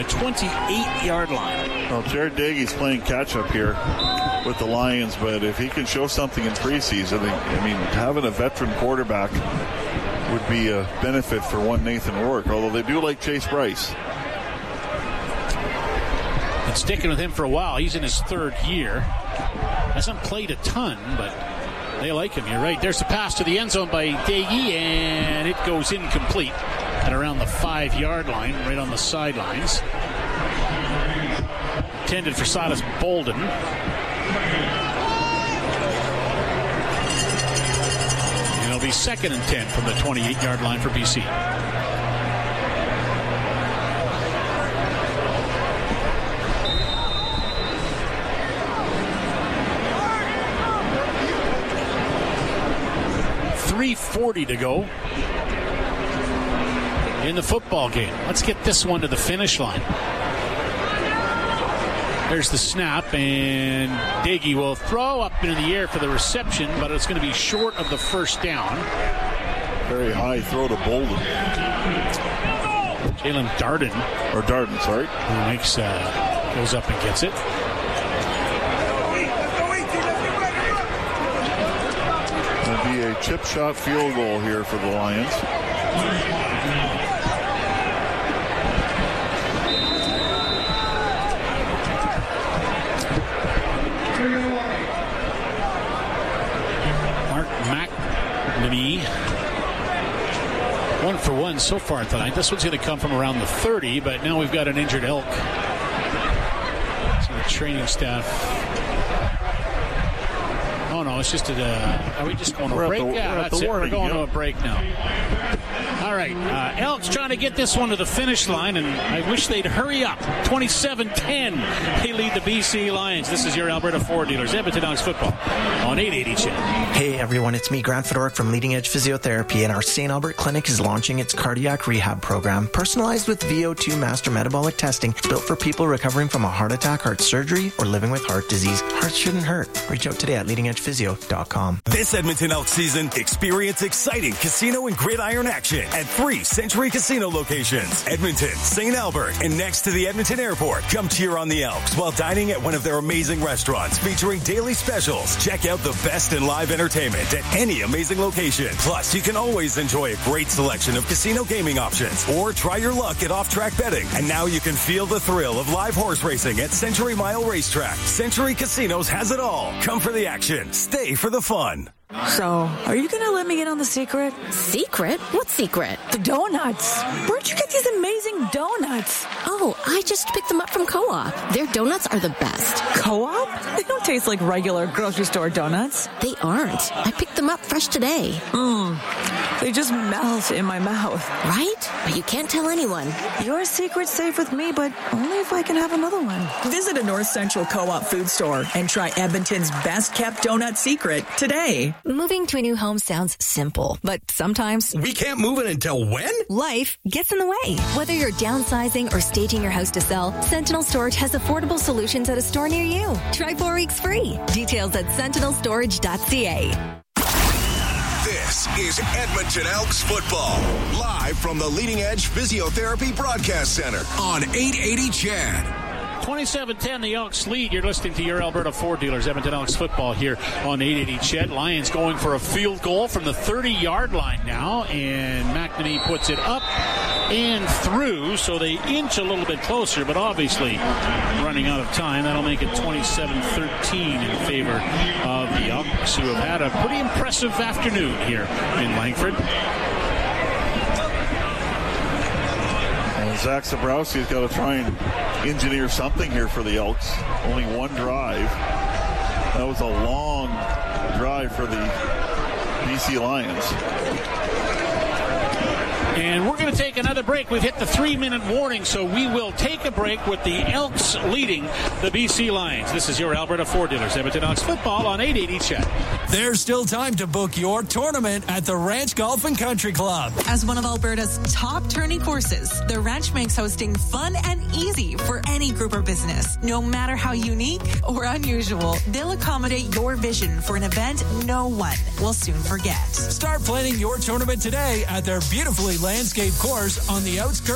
28-yard line. Well, Jared Daigie's playing catch-up here with the Lions, but if he can show something in preseason, having a veteran quarterback would be a benefit for one Nathan Rourke, although they do like Chase Bryce. Been sticking with him for a while. He's in his third year. Hasn't played a ton, but they like him. You're right. There's the pass to the end zone by Daigie, and it goes incomplete at around the 5-yard line, right on the sidelines. Intended for Silas Bolden. And it'll be 2nd and 10 from the 28-yard line for BC. .340 to go in the football game. Let's get this one to the finish line. There's the snap, and Daigie will throw up into the air for the reception, but it's going to be short of the first down. Very high throw to Bolden. Jalen Darden. Or Darden, sorry. Who goes up and gets it. It'll be a chip shot field goal here for the Lions. Mark McNamee, 1 for 1 so far tonight. This one's going to come from around the 30, but now we've got an injured Elk. So the training staff. Oh no, it's just are we just going to a break? That's it. We're going to a break now. All right, Elks trying to get this one to the finish line, and I wish they'd hurry up. 27-10, they lead the BC Lions. This is your Alberta Ford Dealers, Edmonton Elks football on 880 CHED. Hey everyone, it's me, Grant Fedoruk from Leading Edge Physiotherapy, and our St. Albert Clinic is launching its cardiac rehab program, personalized with VO2 master metabolic testing, built for people recovering from a heart attack, heart surgery, or living with heart disease. Hearts shouldn't hurt. Reach out today at leadingedgephysio.com. This Edmonton Elks season, experience exciting casino and gridiron action at 3 Century Casino locations. Edmonton, St. Albert, and next to the Edmonton Airport. Come cheer on the Elks while dining at one of their amazing restaurants featuring daily specials. Check out the best in live entertainment at any amazing location. Plus, you can always enjoy a great selection of casino gaming options or try your luck at off-track betting. And now you can feel the thrill of live horse racing at Century Mile Racetrack. Century Casinos has it all. Come for the action. Stay for the fun. So, are you going to let me in on the secret? Secret? What secret? The donuts. Where'd you get these amazing donuts? Oh, I just picked them up from Co-op. Their donuts are the best. Co-op? They don't taste like regular grocery store donuts. They aren't. I picked them up fresh today. They just melt in my mouth. Right? But you can't tell anyone. Your secret's safe with me, but only if I can have another one. Visit a North Central Co-op food store and try Edmonton's best-kept donut secret today. Moving to a new home sounds simple, but sometimes we can't move it until when? Life gets in the way. Whether you're downsizing or staging your house to sell, Sentinel Storage has affordable solutions at a store near you. Try 4 weeks free. Details at sentinelstorage.ca. This is Edmonton Elks football, live from the Leading Edge Physiotherapy Broadcast Center on 880 CHED. 27-10, the Elks lead. You're listening to your Alberta Ford Dealers, Edmonton Elks football here on 880 CHED. Lions going for a field goal from the 30-yard line now, and McNamee puts it up and through, so they inch a little bit closer, but obviously running out of time. That'll make it 27-13 in favor of the Elks, who have had a pretty impressive afternoon here in Langford. Zach Zabrowski's got to try and engineer something here for the Elks. Only one drive. That was a long drive for the BC Lions. And we're going to take another break. We've hit the 3-minute warning, so we will take a break with the Elks leading the BC Lions. This is your Alberta Ford Dealers, Edmonton Elks football on 880 CHED. There's still time to book your tournament at the Ranch Golf and Country Club. As one of Alberta's top tourney courses, the Ranch makes hosting fun and easy for any group or business. No matter how unique or unusual, they'll accommodate your vision for an event no one will soon forget. Start planning your tournament today at their beautifully landscaped course on the outskirts